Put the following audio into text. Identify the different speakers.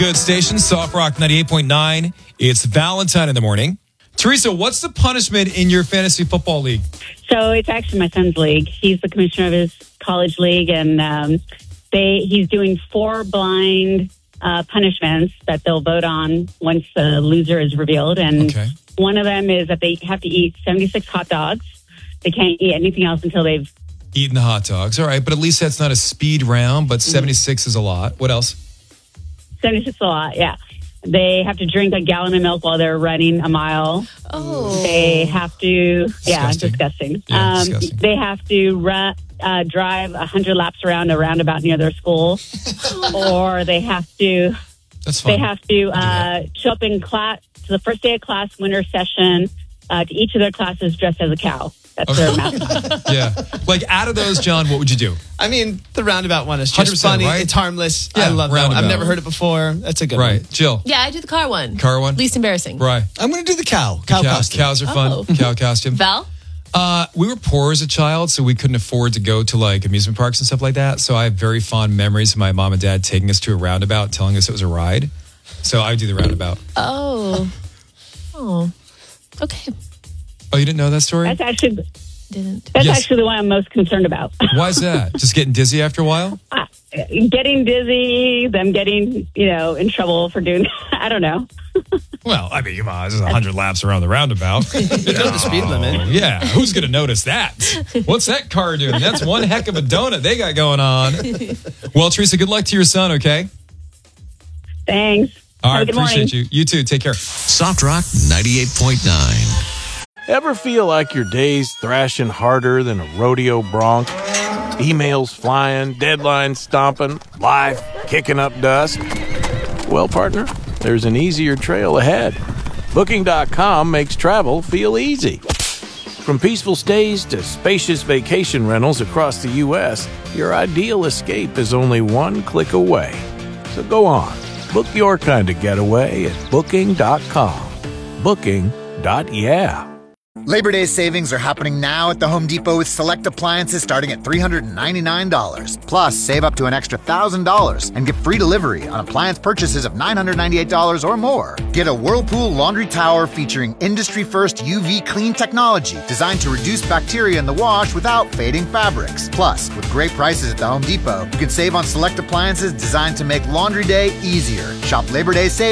Speaker 1: Good station, Soft Rock 98.9. It's Valentine in the morning. Teresa, what's the punishment in your fantasy football league?
Speaker 2: So it's actually my son's league. He's the commissioner of his college league, and he's doing 4 blind punishments that they'll vote on once the loser is revealed. And one of them is that they have to eat 76 hot dogs. They can't eat anything else until they've
Speaker 1: eaten the hot dogs. All right, but at least that's not a speed round, but 76 is a lot. What else?
Speaker 2: 76 is a lot, yeah. They have to drink a gallon of milk while they're running a mile.
Speaker 3: Oh.
Speaker 2: They have to, disgusting.
Speaker 1: Yeah, disgusting.
Speaker 2: They have to drive 100 laps around a roundabout near their school. Or they have to,
Speaker 1: That's fun.
Speaker 2: they have to show up in class, to the first day of class, winter session, to each of their classes dressed as a cow. That's their mascot.
Speaker 1: Yeah. Like, out of those, John, what would you do?
Speaker 4: I mean, the roundabout one is just
Speaker 1: 100%,
Speaker 4: funny.
Speaker 1: right?
Speaker 4: It's harmless.
Speaker 1: Yeah,
Speaker 4: I love that one.
Speaker 1: roundabout.
Speaker 4: I've never heard it before. That's a good one.
Speaker 1: Right. Jill?
Speaker 3: Yeah, I do the car one.
Speaker 1: Car one?
Speaker 3: Least embarrassing.
Speaker 1: Right.
Speaker 4: I'm going to do the cow. Cow costume.
Speaker 1: Cows are fun.
Speaker 3: Oh.
Speaker 1: Cow costume.
Speaker 3: Val?
Speaker 1: We were poor as a child, so we couldn't afford to go to like amusement parks and stuff like that. So I have very fond memories of my mom and dad taking us to a roundabout, telling us it was a ride. So I would do the roundabout.
Speaker 3: Oh. Okay.
Speaker 1: Oh, you didn't know that story?
Speaker 2: That's actually
Speaker 3: Didn't.
Speaker 2: actually the one I'm most concerned about.
Speaker 1: Why is that? Just getting dizzy after a while?
Speaker 2: Getting dizzy, them getting, in trouble for doing, I don't know.
Speaker 1: Well, I mean, come on, this is 100 laps around the roundabout.
Speaker 4: You go the speed limit.
Speaker 1: Yeah, who's going to notice that? What's that car doing? That's one heck of a donut they got going on. Well, Teresa, good luck to your son, okay?
Speaker 2: Thanks.
Speaker 1: All
Speaker 2: Have
Speaker 1: right,
Speaker 2: a good morning.
Speaker 1: appreciate you. You too. Take care.
Speaker 5: Soft Rock 98.9.
Speaker 6: Ever feel like your day's thrashing harder than a rodeo bronc? Emails flying, deadlines stomping, life kicking up dust? Well, partner, there's an easier trail ahead. Booking.com makes travel feel easy. From peaceful stays to spacious vacation rentals across the U.S., your ideal escape is only one click away. So go on, book your kind of getaway at Booking.com. Booking.yeah.
Speaker 7: Labor Day savings are happening now at the Home Depot with select appliances starting at $399. Plus, save up to an extra $1,000 and get free delivery on appliance purchases of $998 or more. Get a Whirlpool laundry tower featuring industry-first UV clean technology designed to reduce bacteria in the wash without fading fabrics. Plus, with great prices at the Home Depot, you can save on select appliances designed to make laundry day easier. Shop Labor Day savings